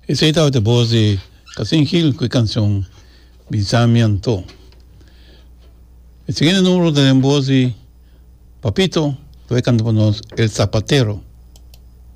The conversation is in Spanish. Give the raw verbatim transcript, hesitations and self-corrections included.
Esa es la voz de Casin Gil, que canción Bisamiento. El siguiente número de voz de Papito, fue cantando El Zapatero.